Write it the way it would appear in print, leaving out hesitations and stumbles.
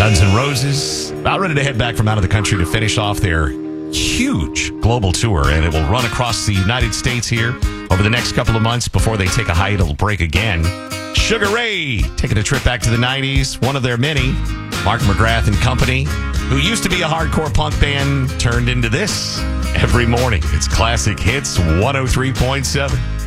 Guns N' Roses, about ready to head back from out of the country to finish off their huge global tour, and it will run across the United States here over the next couple of months before they take a hiatal break again. Sugar Ray taking a trip back to the 90s, one of their many. Mark McGrath and company, who used to be a hardcore punk band, turned into this every morning. It's Classic Hits 103.7.